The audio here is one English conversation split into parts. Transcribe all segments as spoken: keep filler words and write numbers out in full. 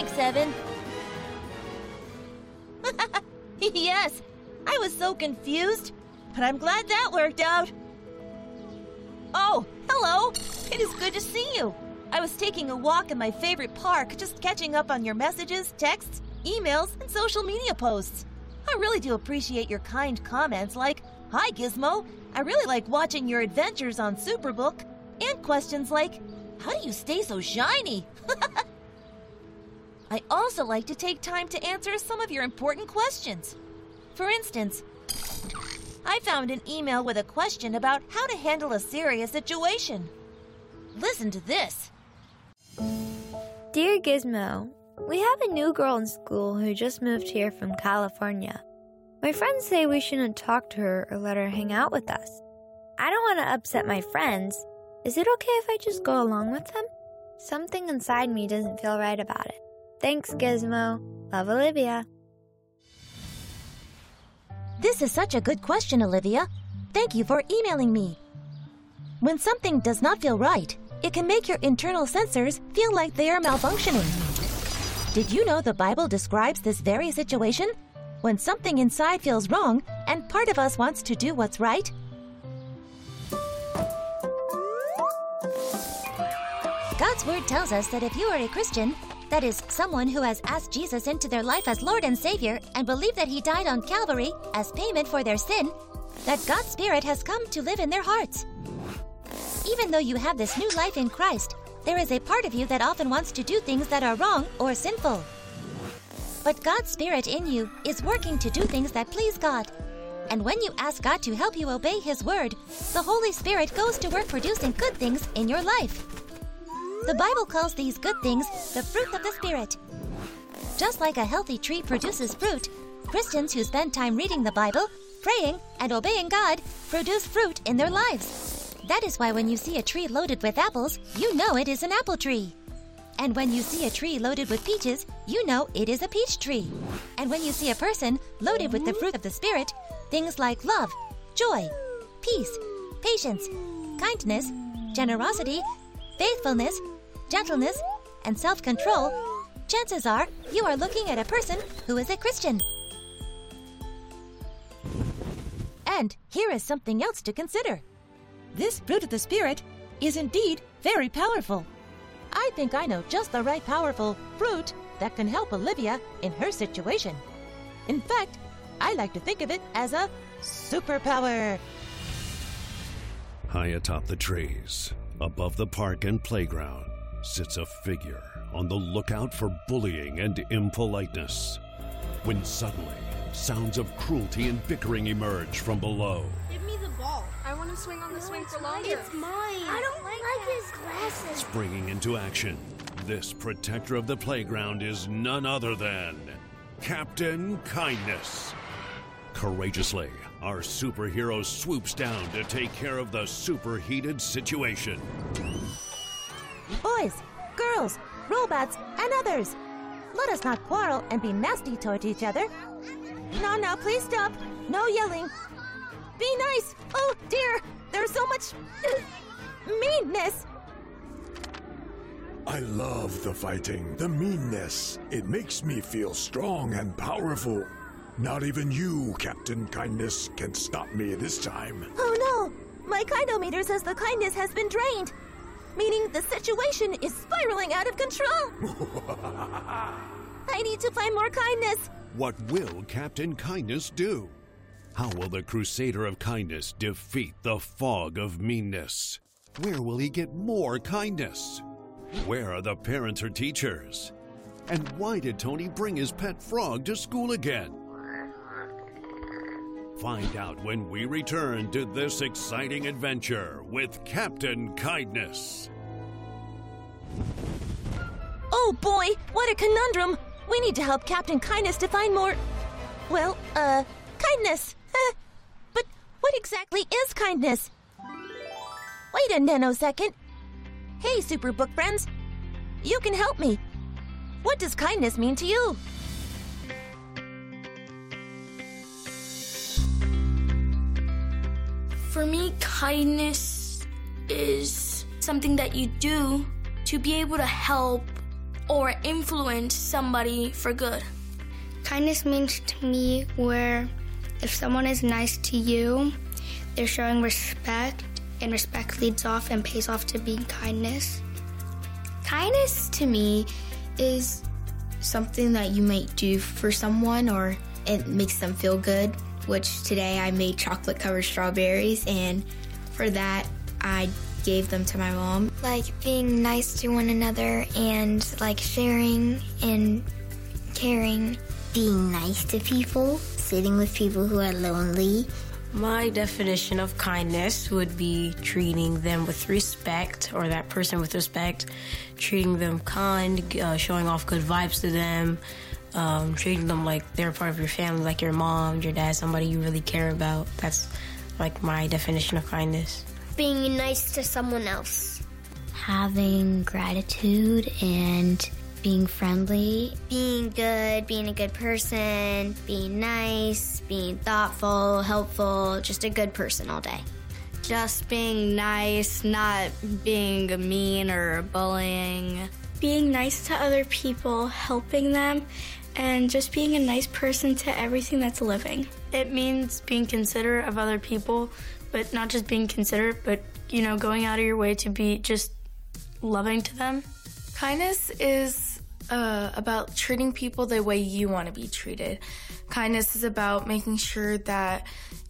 Thanks, Evan. Yes, I was so confused, but I'm glad that worked out. Oh, hello. It is good to see you. I was taking a walk in my favorite park, just catching up on your messages, texts, emails, and social media posts. I really do appreciate your kind comments like, "Hi, Gizmo. I really like watching your adventures on Superbook," and questions like, "How do you stay so shiny?" I also like to take time to answer some of your important questions. For instance, I found an email with a question about how to handle a serious situation. Listen to this. Dear Gizmo, we have a new girl in school who just moved here from California. My friends say we shouldn't talk to her or let her hang out with us. I don't want to upset my friends. Is it okay if I just go along with them? Something inside me doesn't feel right about it. Thanks, Gizmo. Love, Olivia. This is such a good question, Olivia. Thank you for emailing me. When something does not feel right, it can make your internal sensors feel like they are malfunctioning. Did you know the Bible describes this very situation? When something inside feels wrong and part of us wants to do what's right? God's Word tells us that if you are a Christian, that is, someone who has asked Jesus into their life as Lord and Savior and believe that He died on Calvary as payment for their sin, that God's Spirit has come to live in their hearts. Even though you have this new life in Christ, there is a part of you that often wants to do things that are wrong or sinful. But God's Spirit in you is working to do things that please God. And when you ask God to help you obey His Word, the Holy Spirit goes to work producing good things in your life. The Bible calls these good things the fruit of the Spirit. Just like a healthy tree produces fruit, Christians who spend time reading the Bible, praying, and obeying God produce fruit in their lives. That is why when you see a tree loaded with apples, you know it is an apple tree. And when you see a tree loaded with peaches, you know it is a peach tree. And when you see a person loaded with the fruit of the Spirit, things like love, joy, peace, patience, kindness, generosity, faithfulness, gentleness, and self-control, chances are you are looking at a person who is a Christian. And here is something else to consider. This fruit of the Spirit is indeed very powerful. I think I know just the right powerful fruit that can help Olivia in her situation. In fact, I like to think of it as a superpower. High atop the trees, above the park and playground, sits a figure on the lookout for bullying and impoliteness. When suddenly, sounds of cruelty and bickering emerge from below. Give me the ball. I want to swing on the no, swing for mine. longer. It's mine. I don't like, like his glasses. Springing into action, this protector of the playground is none other than Captain Kindness. Courageously, our superhero swoops down to take care of the superheated situation. Boys, girls, robots, and others, let us not quarrel and be nasty toward each other. No, no, please stop. No yelling. Be nice. Oh, dear. There's so much meanness. I love the fighting, the meanness. It makes me feel strong and powerful. Not even you, Captain Kindness, can stop me this time. Oh, no. My kindometer says the kindness has been drained, meaning the situation is spiraling out of control. I need to find more kindness. What will Captain Kindness do? How will the Crusader of Kindness defeat the fog of meanness? Where will he get more kindness? Where are the parents or teachers? And why did Tony bring his pet frog to school again? Find out when we return to this exciting adventure with Captain Kindness. Oh boy, what a conundrum! We need to help Captain Kindness to find more, well, uh, kindness. But what exactly is kindness? Wait a nanosecond. Hey, Superbook friends, you can help me. What does kindness mean to you? For me, kindness is something that you do to be able to help or influence somebody for good. Kindness means to me where if someone is nice to you, they're showing respect, and respect leads off and pays off to being kindness. Kindness to me is something that you might do for someone or it makes them feel good, which today I made chocolate covered strawberries, and for that I gave them to my mom. Like being nice to one another and like sharing and caring. Being nice to people, sitting with people who are lonely. My definition of kindness would be treating them with respect, or that person with respect, treating them kind, uh, showing off good vibes to them, um, treating them like they're part of your family, like your mom, your dad, somebody you really care about. That's like my definition of kindness. Being nice to someone else. Having gratitude and being friendly. Being good, being a good person, being nice, being thoughtful, helpful, just a good person all day. Just being nice, not being mean or bullying. Being nice to other people, helping them, and just being a nice person to everything that's living. It means being considerate of other people, but not just being considerate, but, you know, going out of your way to be just loving to them. Kindness is uh, about treating people the way you want to be treated. Kindness is about making sure that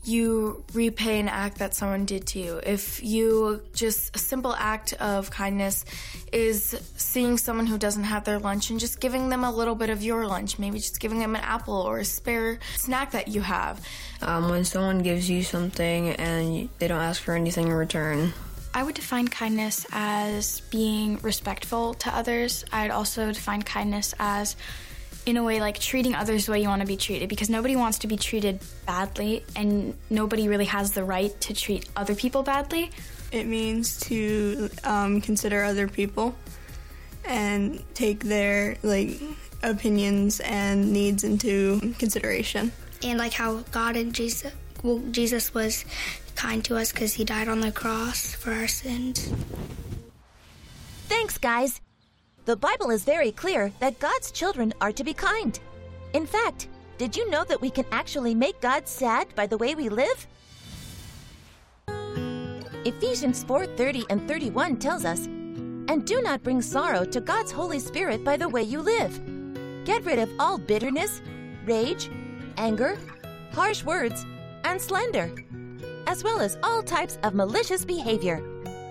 you repay an act that someone did to you. If you just, a simple act of kindness is seeing someone who doesn't have their lunch and just giving them a little bit of your lunch, maybe just giving them an apple or a spare snack that you have. Um, when someone gives you something and they don't ask for anything in return. I would define kindness as being respectful to others. I'd also define kindness as, in a way, like treating others the way you want to be treated, because nobody wants to be treated badly, and nobody really has the right to treat other people badly. It means to um, consider other people and take their like opinions and needs into consideration. And like how God and Jesus, well, Jesus was kind to us because he died on the cross for our sins. Thanks, guys. The Bible is very clear that God's children are to be kind. In fact, did you know that we can actually make God sad by the way we live? Ephesians four thirty and thirty-one tells us, "And do not bring sorrow to God's Holy Spirit by the way you live. Get rid of all bitterness, rage, anger, harsh words, and slander, as well as all types of malicious behavior."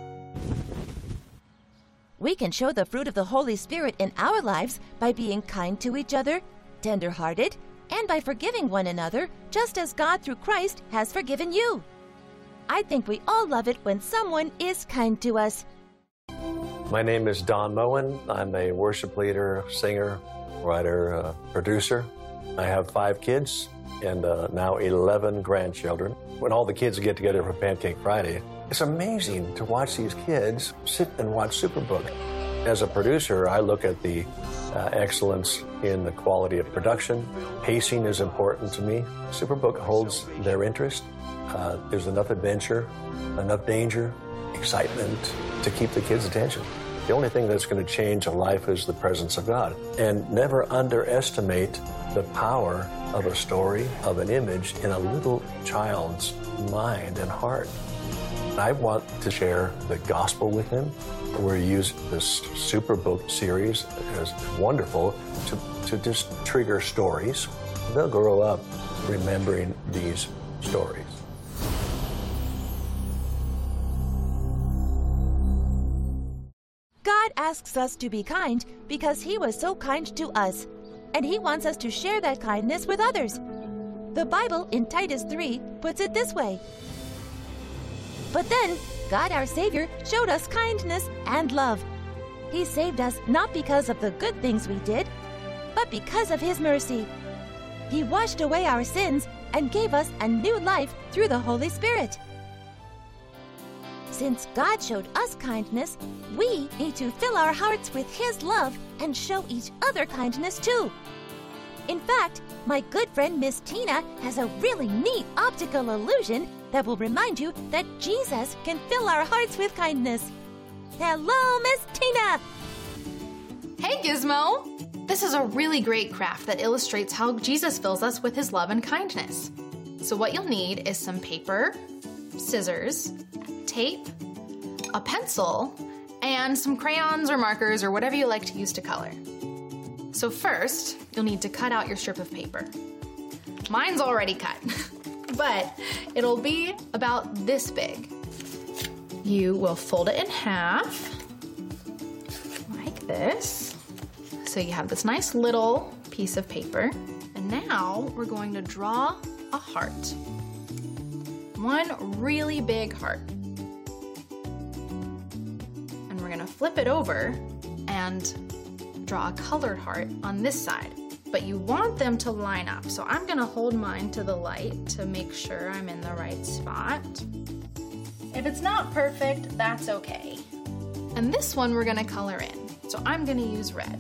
We can show the fruit of the Holy Spirit in our lives by being kind to each other, tender-hearted, and by forgiving one another, just as God through Christ has forgiven you. I think we all love it when someone is kind to us. My name is Don Moen. I'm a worship leader, singer, writer, uh, producer. I have five kids and uh, now eleven grandchildren. When all the kids get together for Pancake Friday, it's amazing to watch these kids sit and watch Superbook. As a producer, I look at the uh, excellence in the quality of production. Pacing is important to me. Superbook holds their interest. Uh, there's enough adventure, enough danger, excitement to keep the kids' attention. The only thing that's going to change a life is the presence of God. And never underestimate the power of a story, of an image in a little child's mind and heart. I want to share the gospel with them. We use this Superbook series as wonderful to, to just trigger stories. They'll grow up remembering these stories. God asks us to be kind because He was so kind to us, and He wants us to share that kindness with others. The Bible in Titus three puts it this way: "But then God our Savior showed us kindness and love. He saved us not because of the good things we did, but because of His mercy. He washed away our sins and gave us a new life through the Holy Spirit." Since God showed us kindness, we need to fill our hearts with His love and show each other kindness too. In fact, my good friend Miss Tina has a really neat optical illusion that will remind you that Jesus can fill our hearts with kindness. Hello, Miss Tina! Hey, Gizmo! This is a really great craft that illustrates how Jesus fills us with his love and kindness. So what you'll need is some paper, scissors, tape, a pencil, and some crayons or markers or whatever you like to use to color. So first, you'll need to cut out your strip of paper. Mine's already cut, but it'll be about this big. You will fold it in half, like this. So you have this nice little piece of paper. And now we're going to draw a heart. One really big heart. And we're gonna flip it over and draw a colored heart on this side. But you want them to line up. So I'm gonna hold mine to the light to make sure I'm in the right spot. If it's not perfect, that's okay. And this one we're gonna color in. So I'm gonna use red.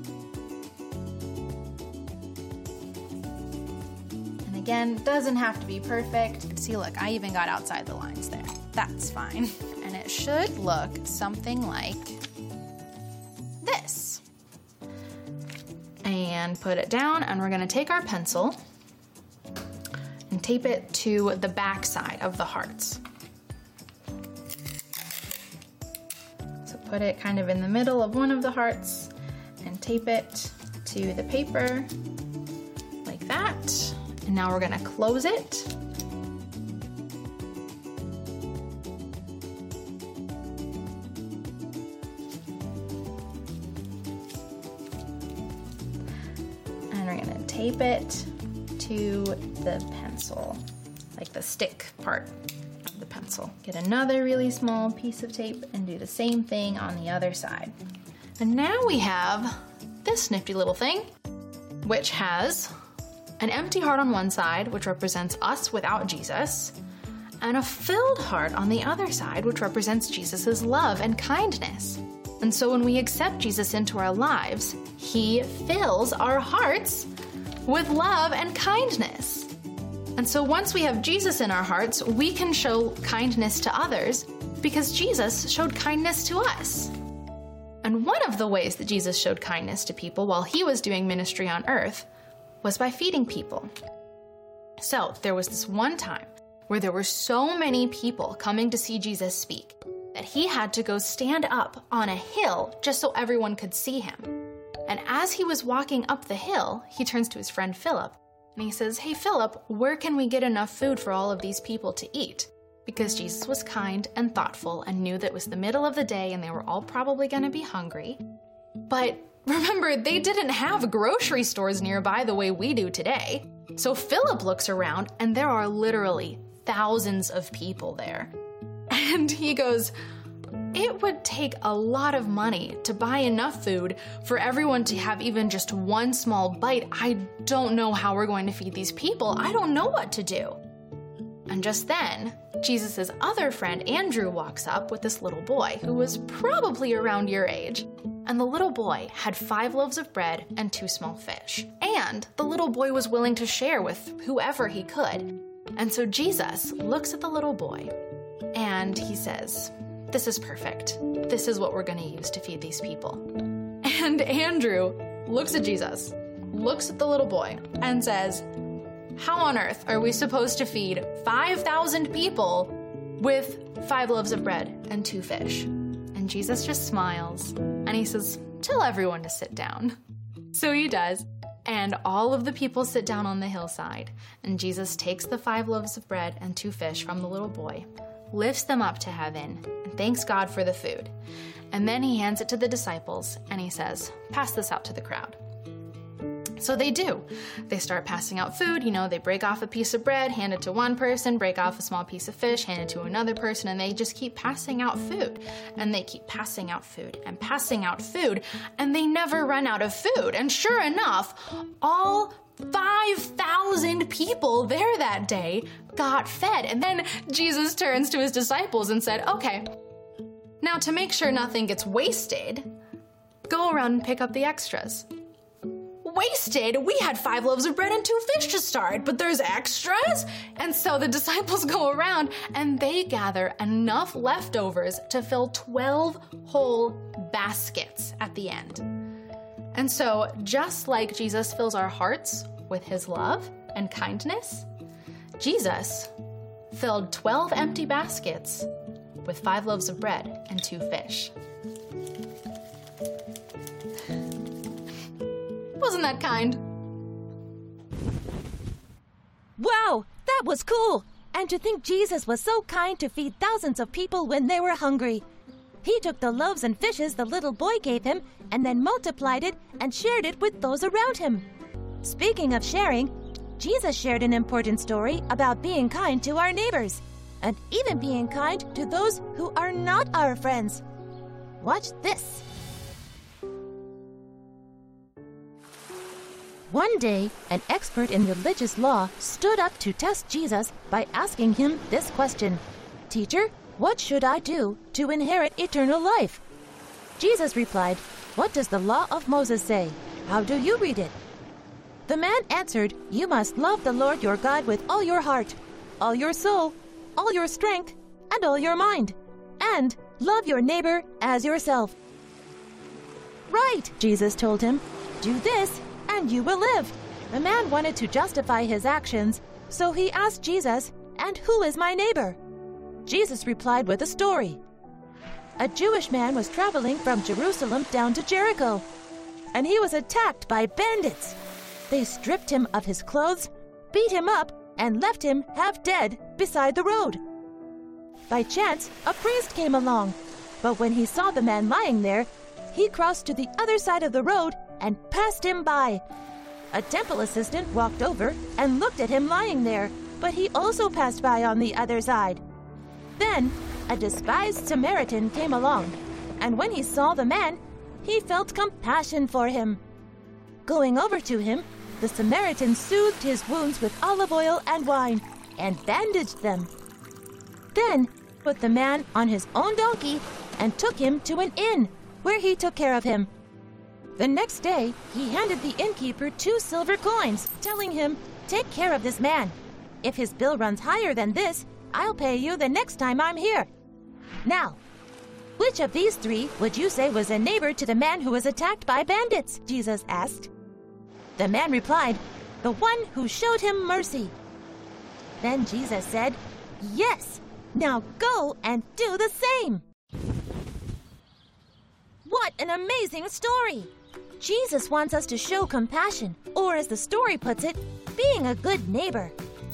And again, doesn't have to be perfect. See, look, I even got outside the lines there. That's fine. And it should look something like this. And put it down, and we're gonna take our pencil and tape it to the back side of the hearts. So put it kind of in the middle of one of the hearts and tape it to the paper like that. And now we're gonna close it. And we're gonna tape it to the pencil, like the stick part of the pencil. Get another really small piece of tape and do the same thing on the other side. And now we have this nifty little thing, which has an empty heart on one side, which represents us without Jesus, and a filled heart on the other side, which represents Jesus' love and kindness. And so when we accept Jesus into our lives, he fills our hearts with love and kindness. And so once we have Jesus in our hearts, we can show kindness to others because Jesus showed kindness to us. And one of the ways that Jesus showed kindness to people while he was doing ministry on earth was by feeding people. So there was this one time where there were so many people coming to see Jesus speak that he had to go stand up on a hill just so everyone could see him. And as he was walking up the hill, he turns to his friend Philip and he says, "Hey Philip, where can we get enough food for all of these people to eat?" Because Jesus was kind and thoughtful and knew that it was the middle of the day and they were all probably gonna be hungry. But remember, they didn't have grocery stores nearby the way we do today. So Philip looks around and there are literally thousands of people there. And he goes, "It would take a lot of money to buy enough food for everyone to have even just one small bite. I don't know how we're going to feed these people. I don't know what to do." And just then, Jesus' other friend Andrew walks up with this little boy who was probably around your age. And the little boy had five loaves of bread and two small fish. And the little boy was willing to share with whoever he could. And so Jesus looks at the little boy and he says, "This is perfect. This is what we're gonna use to feed these people." And Andrew looks at Jesus, looks at the little boy and says, "How on earth are we supposed to feed five thousand people with five loaves of bread and two fish?" And Jesus just smiles and he says, "Tell everyone to sit down." So he does. And all of the people sit down on the hillside. And Jesus takes the five loaves of bread and two fish from the little boy, lifts them up to heaven, and thanks God for the food. And then he hands it to the disciples and he says, "Pass this out to the crowd." So they do. They start passing out food. You know, they break off a piece of bread, hand it to one person, break off a small piece of fish, hand it to another person, and they just keep passing out food. And they keep passing out food and passing out food, and they never run out of food. And sure enough, all five thousand people there that day got fed. And then Jesus turns to his disciples and said, "Okay, now to make sure nothing gets wasted, go around and pick up the extras." Wasted? We had five loaves of bread and two fish to start, but there's extras? And so the disciples go around and they gather enough leftovers to fill twelve whole baskets at the end. And so, just like Jesus fills our hearts with his love and kindness, Jesus filled twelve empty baskets with five loaves of bread and two fish. Wasn't that kind? Wow, that was cool! And to think Jesus was so kind to feed thousands of people when they were hungry. He took the loaves and fishes the little boy gave him and then multiplied it and shared it with those around him. Speaking of sharing, Jesus shared an important story about being kind to our neighbors and even being kind to those who are not our friends. Watch this. One day, an expert in religious law stood up to test Jesus by asking him this question: "Teacher, what should I do to inherit eternal life?" Jesus replied, "What does the law of Moses say? How do you read it?" The man answered, "You must love the Lord your God with all your heart, all your soul, all your strength, and all your mind, and love your neighbor as yourself." "Right," Jesus told him. "Do this, and you will live." The man wanted to justify his actions, so he asked Jesus, "And who is my neighbor?" Jesus replied with a story. A Jewish man was traveling from Jerusalem down to Jericho, and he was attacked by bandits. They stripped him of his clothes, beat him up, and left him half dead beside the road. By chance, a priest came along, but when he saw the man lying there, he crossed to the other side of the road and passed him by. A temple assistant walked over and looked at him lying there, but he also passed by on the other side. Then, a despised Samaritan came along, and when he saw the man, he felt compassion for him. Going over to him, the Samaritan soothed his wounds with olive oil and wine and bandaged them. Then, put the man on his own donkey and took him to an inn, where he took care of him. The next day, he handed the innkeeper two silver coins, telling him, "Take care of this man. If his bill runs higher than this, I'll pay you the next time I'm here." Now, which of these three would you say was a neighbor to the man who was attacked by bandits? Jesus asked. The man replied, "The one who showed him mercy." Then Jesus said, "Yes, now go and do the same." What an amazing story! Jesus wants us to show compassion, or as the story puts it, being a good neighbor.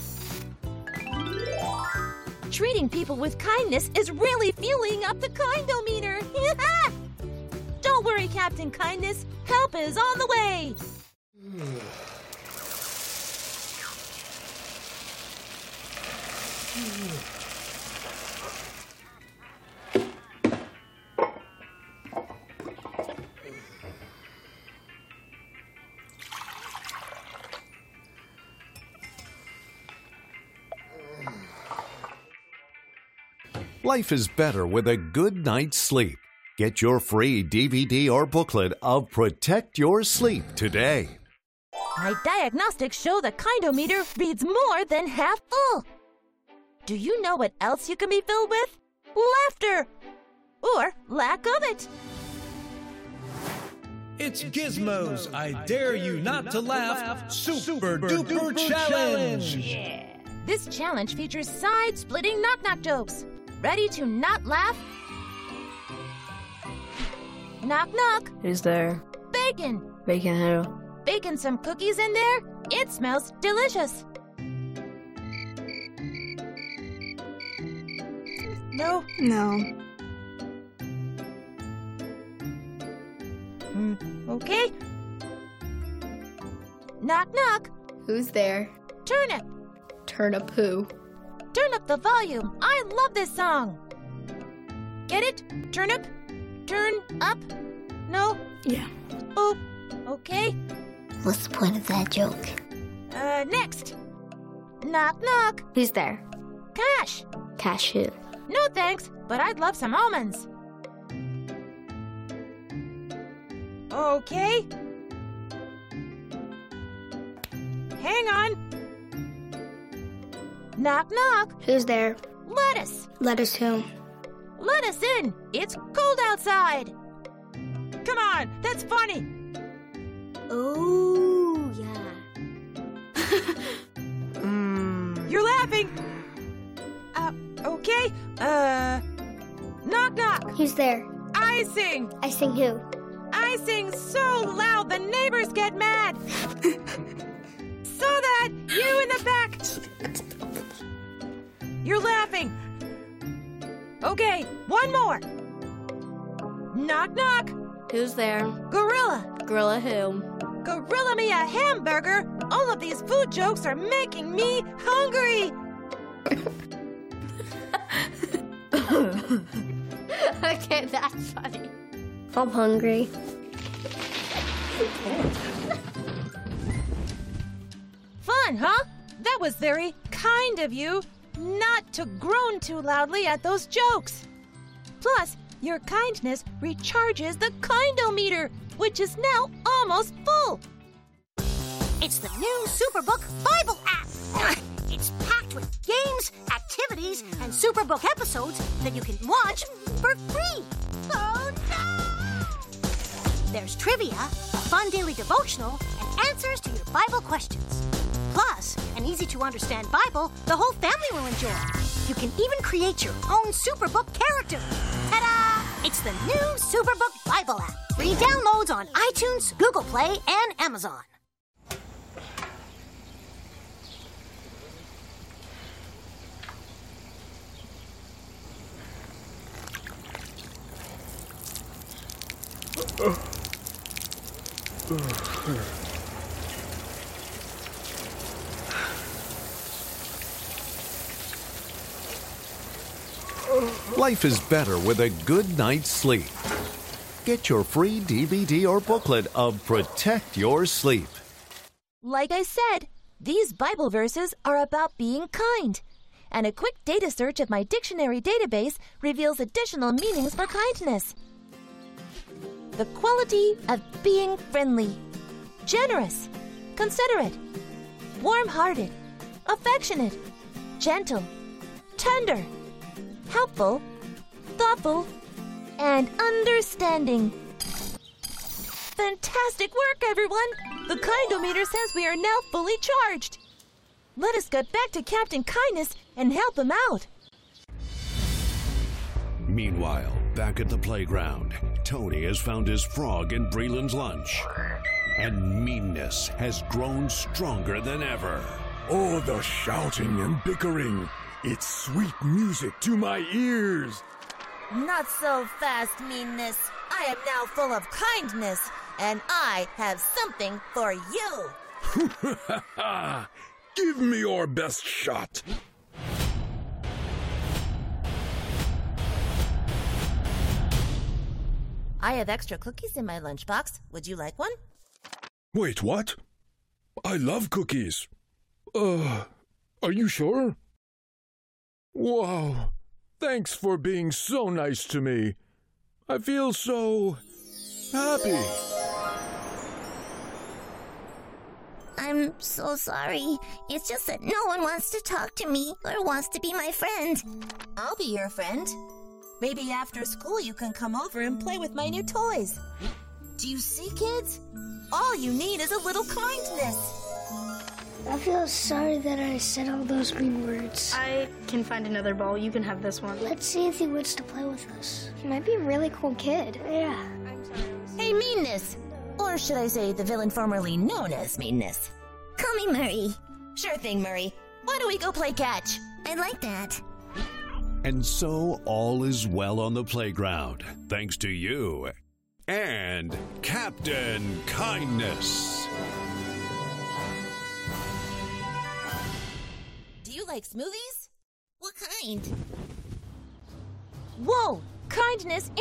Treating people with kindness is really fueling up the Kindometer. Don't worry, Captain Kindness. Help is on the way. Life is better with a good night's sleep. Get your free D V D or booklet of Protect Your Sleep today. My diagnostics show the Kindometer reads more than half full. Do you know what else you can be filled with? Laughter! Or lack of it. It's Gizmo's I Dare You Not to Laugh Super, Super Duper, Duper Challenge! Yeah. This challenge features side-splitting knock-knock jokes. Ready to not laugh? Knock knock. Who's there? Bacon. Bacon who? Bacon some cookies in there? It smells delicious. No? No. Mm, okay. Knock knock. Who's there? Turnip. Turnip who? Turn up the volume. I love this song. Get it? Turnip? Turn up? No? Yeah. Oh, okay. What's the point of that joke? Uh, next. Knock, knock. Who's there? Cash. Cash who? No thanks, but I'd love some almonds. Okay. Hang on. Knock, knock. Who's there? Lettuce. Lettuce who? Let us in. It's cold outside. Come on, that's funny. Who's there? I sing. I sing who? I sing so loud the neighbors get mad. So that you in the back. You're laughing. Okay, one more. Knock, knock. Who's there? Gorilla. Gorilla who? Gorilla me a hamburger. All of these food jokes are making me hungry. Okay, that's funny. I'm hungry. Fun, huh? That was very kind of you not to groan too loudly at those jokes. Plus, your kindness recharges the Kindometer, which is now almost full. It's the new Superbook Bible app. It's packed with games, activities, and Superbook episodes that you can watch for free. Oh, no! There's trivia, a fun daily devotional, and answers to your Bible questions. Plus, an easy-to-understand Bible the whole family will enjoy. You can even create your own Superbook character. Ta-da! It's the new Superbook Bible app. Free downloads on iTunes, Google Play, and Amazon. Life is better with a good night's sleep. Get your free D V D or booklet of Protect Your Sleep. Like I said, these Bible verses are about being kind. And a quick data search of my dictionary database reveals additional meanings for kindness. The quality of being friendly, generous, considerate, warm-hearted, affectionate, gentle, tender, helpful, thoughtful, and understanding. Fantastic work, everyone! The Kindometer says we are now fully charged. Let us get back to Captain Kindness and help him out. Meanwhile, back at the playground, Tony has found his frog in Breland's lunch. And meanness has grown stronger than ever. Oh, the shouting and bickering. It's sweet music to my ears. Not so fast, meanness. I am now full of kindness, and I have something for you. Give me your best shot. I have extra cookies in my lunchbox. Would you like one? Wait, what? I love cookies. Uh, are you sure? Wow. Thanks for being so nice to me. I feel so happy. I'm so sorry. It's just that no one wants to talk to me or wants to be my friend. I'll be your friend. Maybe after school you can come over and play with my new toys. Do you see, kids? All you need is a little kindness. I feel sorry that I said all those mean words. I can find another ball. You can have this one. Let's see if he wants to play with us. He might be a really cool kid. Yeah. Hey, Meanness. Or should I say the villain formerly known as Meanness? Call me Murray. Sure thing, Murray. Why don't we go play catch? I like that. And so all is well on the playground, thanks to you and Captain Kindness. Do you like smoothies? What kind? Whoa! Kindness